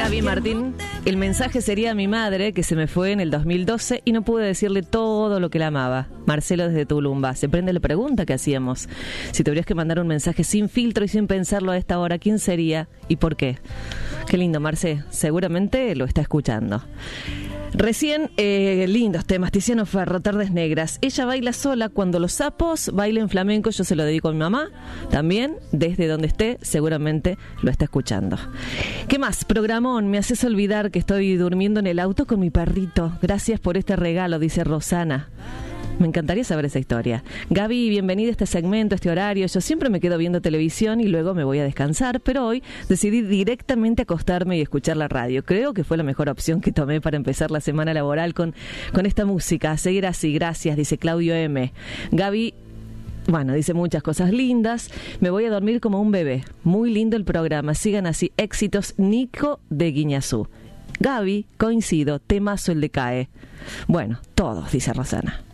Gaby Martín, el mensaje sería a mi madre, que se me fue en el 2012 y no pude decirle todo lo que la amaba. Marcelo desde Tulumba. Se prende la pregunta que hacíamos. Si tuvieras que mandar un mensaje sin filtro y sin pensarlo a esta hora, ¿quién sería y por qué? Qué lindo, Marce. Seguramente lo está escuchando. Recién, lindos temas, Tiziano Ferro, Tardes Negras. Ella baila sola cuando los sapos bailen flamenco. Yo se lo dedico a mi mamá también, desde donde esté, seguramente lo está escuchando. ¿Qué más? Programón, me haces olvidar que estoy durmiendo en el auto con mi perrito. Gracias por este regalo, dice Rosana. Me encantaría saber esa historia. Gaby, bienvenida a este segmento, a este horario. Yo siempre me quedo viendo televisión y luego me voy a descansar, pero hoy decidí directamente acostarme y escuchar la radio. Creo que fue la mejor opción que tomé para empezar la semana laboral con esta música. Seguir así, gracias, dice Claudio M. Gaby, bueno, dice muchas cosas lindas. Me voy a dormir como un bebé. Muy lindo el programa. Sigan así. Éxitos, Nico de Guiñazú. Gaby, coincido, temazo el de CAE. Bueno, todos, dice Rosana.